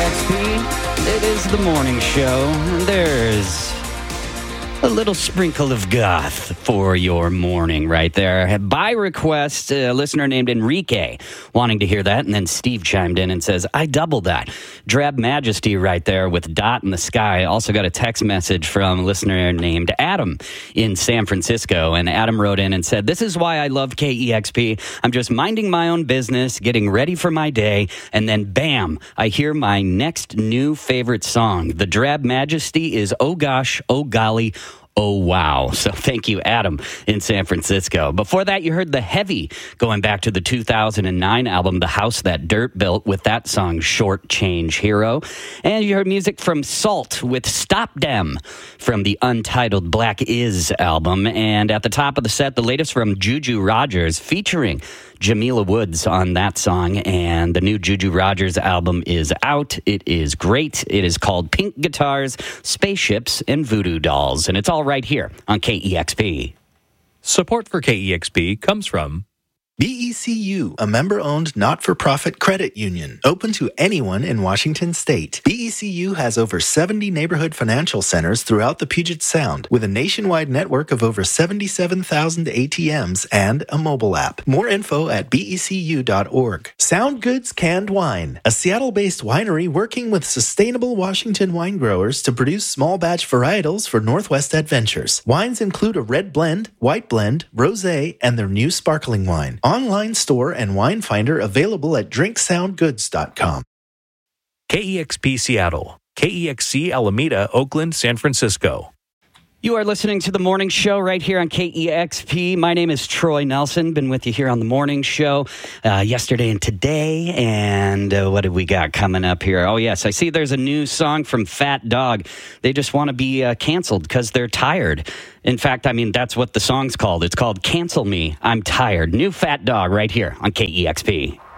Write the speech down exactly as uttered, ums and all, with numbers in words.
X P. It is the morning show, and there's a little sprinkle of goth for your morning right there. By request, a listener named Enrique wanting to hear that, and then Steve chimed in and says, I doubled that. Drab Majesty right there with Dot in the Sky. Also got a text message from a listener named Adam in San Francisco, and Adam wrote in and said, this is why I love K E X P. I'm just minding my own business, getting ready for my day, and then bam, I hear my next new favorite song. The Drab Majesty is Oh Gosh, Oh Golly, Oh, wow. So thank you, Adam, in San Francisco. Before that, you heard The Heavy, going back to the two thousand nine album, The House That Dirt Built, with that song, Short Change Hero. And you heard music from Salt with Stop Dem from the untitled Black Is album. And at the top of the set, the latest from Juju Rogers, featuring Jamila Woods on that song, and the new Juju Rogers album is out. It is great. It is called Pink Guitars, Spaceships, and Voodoo Dolls, and it's all right here on K E X P. Support for K E X P comes from B E C U, a member-owned not-for-profit credit union, open to anyone in Washington state. B E C U has over seventy neighborhood financial centers throughout the Puget Sound, with a nationwide network of over seventy-seven thousand A T Ms and a mobile app. More info at B E C U dot org. Sound Goods Canned Wine, a Seattle-based winery working with sustainable Washington wine growers to produce small-batch varietals for Northwest Adventures. Wines include a red blend, white blend, rosé, and their new sparkling wine. Online store and wine finder available at drink sound goods dot com. K E X P Seattle, K E X C Alameda, Oakland, San Francisco. You are listening to The Morning Show right here on K E X P. My name is Troy Nelson. Been with you here on The Morning Show uh, yesterday and today. And uh, what have we got coming up here? Oh, yes, I see there's a new song from Fat Dog. They just want to be uh, canceled because they're tired. In fact, I mean, that's what the song's called. It's called Cancel Me, I'm Tired. New Fat Dog right here on K E X P.